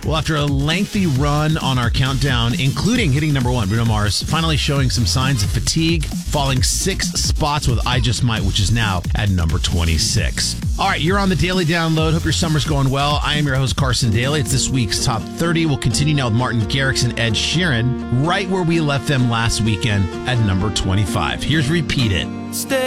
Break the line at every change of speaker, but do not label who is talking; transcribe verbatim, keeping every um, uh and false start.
Well, after a lengthy run on our countdown, including hitting number one, Bruno Mars finally showing some signs of fatigue, falling six spots with I Just Might, which is now at number twenty-six. All right, you're on the Daily Download. Hope your summer's going well. I am your host, Carson Daly. It's this week's Top thirty. We'll continue now with Martin Garrix and Ed Sheeran, right where we left them last weekend at number twenty-five. Here's Repeat It.
Stay